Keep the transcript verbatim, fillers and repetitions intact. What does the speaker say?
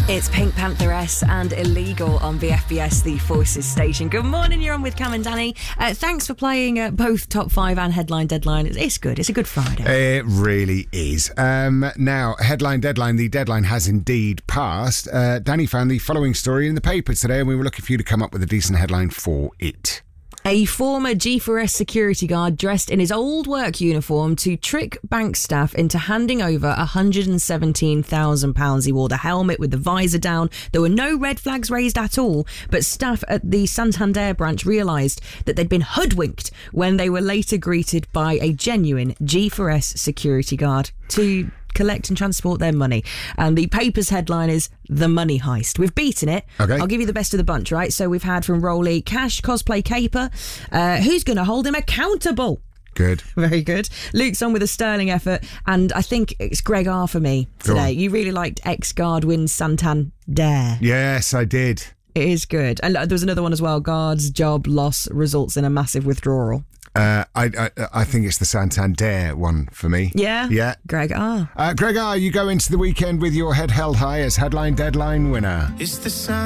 It's Pink Pantheress and Illegal on V F B S, the Voices station. Good morning, you're on with Cam and Danny. Uh, thanks for playing uh, both Top five and Headline Deadline. It's, it's good, it's a good Friday. It really is. Um, now, Headline Deadline, the deadline has indeed passed. Uh, Danny found the following story in the paper today, and we were looking for you to come up with a decent headline for it. A former G four S security guard dressed in his old work uniform to trick bank staff into handing over one hundred seventeen thousand pounds. He wore the helmet with the visor down. There were no red flags raised at all, but staff at the Santander branch realised that they'd been hoodwinked when they were later greeted by a genuine G four S security guard to collect and transport their money. And the paper's headline is The Money Heist. We've beaten it. Okay. I'll give you the best of the bunch, right? So we've had from Rolly, Cash, Cosplay Caper. Uh, who's going to hold him accountable? Good. Very good. Luke's on with a sterling effort, and I think it's Greg R for me today. You really liked ex-guard wins Santander. Yes, I did. It is good. And there was another one as well. Guard's job loss results in a massive withdrawal. Uh, I, I I think it's the Santander one for me. Yeah? Yeah. Greg R. Uh, Greg R, you go into the weekend with your head held high as Headline Deadline winner. It's the sound